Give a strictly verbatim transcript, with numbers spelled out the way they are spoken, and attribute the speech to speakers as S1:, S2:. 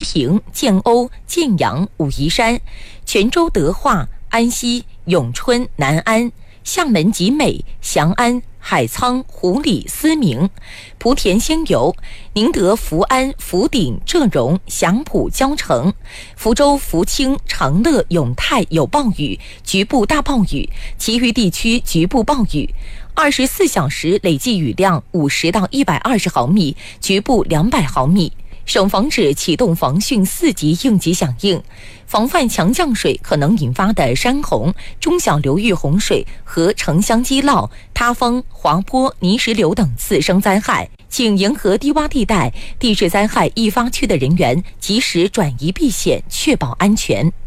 S1: 平、建瓯、建阳、武夷山、泉州德化、安溪、永春、南安、厦门集美、翔安、海沧、湖里、思明、莆田兴油、宁德福安、福鼎、浙荣、祥普、交城、福州、福清、长乐、永泰有暴雨，局部大暴雨，其余地区局部暴雨。二十四小时累计雨量五十到一百二十毫米，局部两百毫米。省防指启动防汛四级应急响应，防范强降水可能引发的山洪、中小流域洪水和城乡积涝、塌方、滑坡、泥石流等次生灾害，请沿河低洼地带、地质灾害易发区的人员及时转移避险，确保安全。